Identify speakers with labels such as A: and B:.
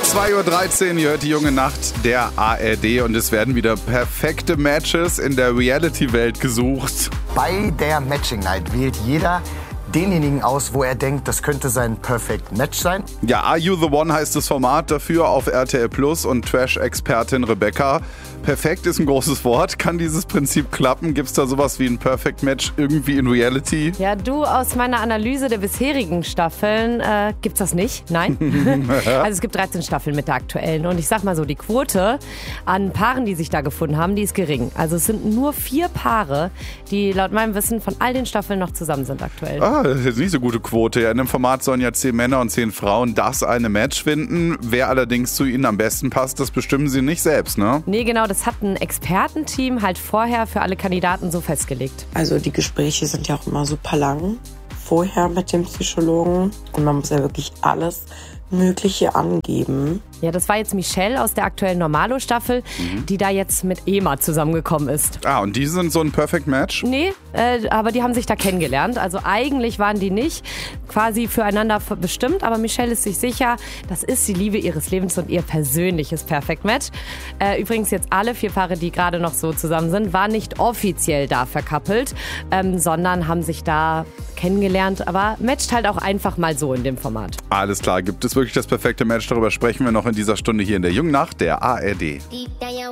A: 2:13 Uhr, ihr hört die junge Nacht der ARD und es werden wieder perfekte Matches in der Reality-Welt gesucht.
B: Bei der Matching Night wählt jeder denjenigen aus, wo er denkt, das könnte sein Perfect Match sein.
A: Ja, Are You The One heißt das Format dafür auf RTL Plus und Trash-Expertin Rebecca. Perfekt ist ein großes Wort. Kann dieses Prinzip klappen? Gibt es da sowas wie ein Perfect Match irgendwie in Reality?
C: Ja, du, aus meiner Analyse der bisherigen Staffeln gibt's das nicht. Nein. Also es gibt 13 Staffeln mit der aktuellen. Und ich sag mal so, die Quote an Paaren, die sich da gefunden haben, die ist gering. Also es sind nur 4 Paare, die laut meinem Wissen von all den Staffeln noch zusammen sind aktuell.
A: Ah, das ist jetzt nicht so gute Quote. Ja, in dem Format sollen ja 10 Männer und 10 Frauen das eine Match finden. Wer allerdings zu ihnen am besten passt, das bestimmen sie nicht selbst, ne?
C: Nee, genau, das hat ein Expertenteam halt vorher für alle Kandidaten so festgelegt.
D: Also die Gespräche sind ja auch immer super lang vorher mit dem Psychologen und man muss ja wirklich alles Mögliche angeben.
C: Ja, das war jetzt Michelle aus der aktuellen Normalo-Staffel, die da jetzt mit Ema zusammengekommen ist.
A: Ah, und die sind so ein Perfect Match?
C: Nee, aber die haben sich da kennengelernt. Also eigentlich waren die nicht quasi füreinander bestimmt, aber Michelle ist sich sicher, das ist die Liebe ihres Lebens und ihr persönliches Perfect Match. Übrigens jetzt alle 4 Paare, die gerade noch so zusammen sind, waren nicht offiziell da verkappelt, sondern haben sich da kennengelernt, aber matcht halt auch einfach mal so in dem Format.
A: Alles klar, gibt es wirklich das perfekte Match? Darüber sprechen wir noch in dieser Stunde hier in der jungen Nacht der ARD.